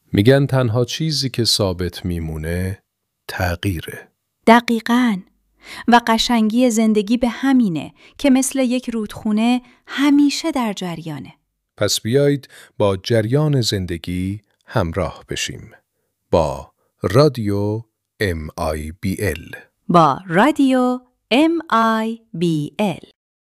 میگن تنها چیزی که ثابت میمونه تغییره. دقیقاً. و قشنگی زندگی به همینه که مثل یک رودخونه همیشه در جریانه. پس بیایید با جریان زندگی همراه بشیم. با رادیو MIBL. با رادیو MIBL.